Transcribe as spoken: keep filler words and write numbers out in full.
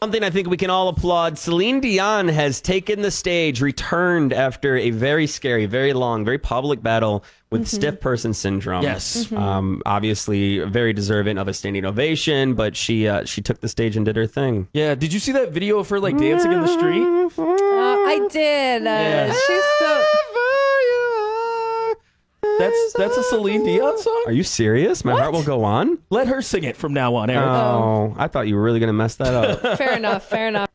Something I think we can all applaud. Celine Dion has taken the stage, returned after a very scary, very long, very public battle with mm-hmm. stiff person syndrome. Yes. Mm-hmm. Um, obviously very deserving of a standing ovation, but she uh, she took the stage and did her thing. Yeah. Did you see that video of her like dancing in the street? Uh, I did. Uh, Yeah. She's so... That's that's a Celine Dion song? Are you serious? My What? heart will go on? Let her sing it from now on, Eric. Oh, I thought you were really going to mess that up. Fair enough, fair enough.